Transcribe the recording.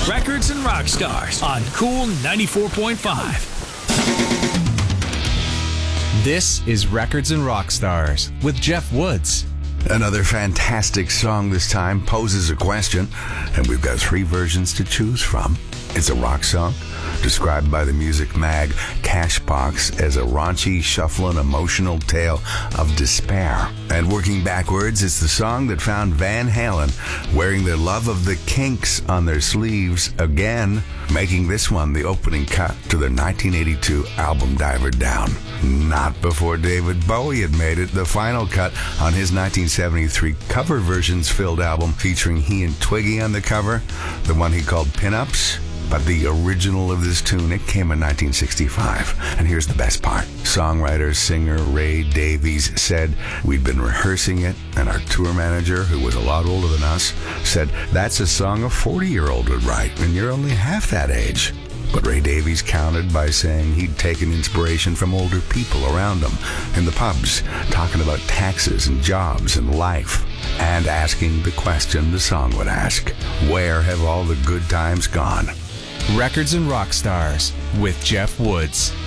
Records and Rock Stars on Cool 94.5. This is Records and Rock Stars with Jeff Woods. Another fantastic song this time poses a question, and we've got 3 versions to choose from. It's a rock song, described by the music mag Cashbox as a raunchy, shuffling, emotional tale of despair. And working backwards, it's the song that found Van Halen wearing their love of the Kinks on their sleeves again, making this one the opening cut to their 1982 album Diver Down. Not before David Bowie had made it the final cut on his 1973 cover versions filled album featuring he and Twiggy on the cover, the one he called Pin-Ups. But the original of this tune, it came in 1965. And here's the best part. Songwriter, singer Ray Davies said, "We'd been rehearsing it, and our tour manager, who was a lot older than us, said, 'That's a song a 40-year-old would write, and you're only half that age.'" But Ray Davies countered by saying he'd taken inspiration from older people around him in the pubs, talking about taxes and jobs and life, and asking the question the song would ask: where have all the good times gone? Records and Rock Stars with Jeff Woods.